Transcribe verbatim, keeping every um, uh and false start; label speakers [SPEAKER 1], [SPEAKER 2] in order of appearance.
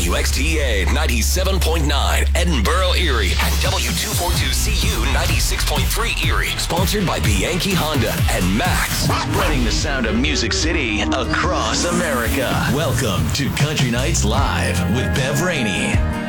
[SPEAKER 1] W X T A ninety-seven point nine, Edinburgh, Erie, and W two forty-two C U ninety-six point three Erie. Sponsored by Bianchi Honda and Max. Spreading the sound of Music City across America. Welcome to Country Nights Live with Bev Rainey.